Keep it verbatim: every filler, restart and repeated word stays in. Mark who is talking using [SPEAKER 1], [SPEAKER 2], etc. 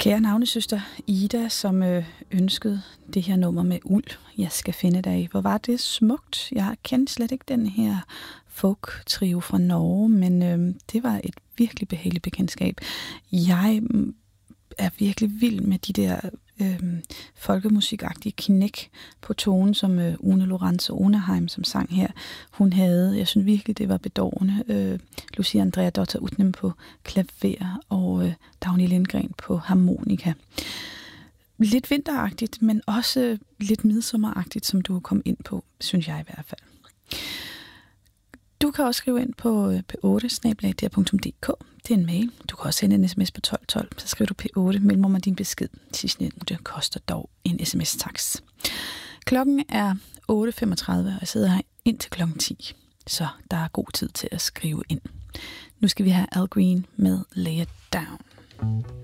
[SPEAKER 1] Kære navnesøster Ida, som øh, ønskede det her nummer med uld, jeg skal finde dig. Hvor var det smukt. Jeg kendte slet ikke den her folk-trio fra Norge, men øh, det var et virkelig behageligt bekendtskab. Jeg er virkelig vild med de der øh, folkemusikagtige knæk på tonen, som øh, Une Lorenzo Oneheim, som sang her, hun havde. Jeg synes virkelig, det var bedårende. Øh, Lucia Andrea Dotter Utnem på klaver og øh, Dagny Lindgren på harmonika. Lidt vinteragtigt, men også lidt midsommeragtigt, som du kom ind på, synes jeg i hvert fald. Du kan også skrive ind på p otte snabel-a d r punktum d k. Det er en mail. Du kan også sende en sms på tolv tolv. Så skriver du p otte, mellemrum din besked. Sidstnævnte, det koster dog en sms-taks. Klokken er otte femogtredive, og jeg sidder her indtil klokken ti. Så der er god tid til at skrive ind. Nu skal vi have Al Green med Lay It Down.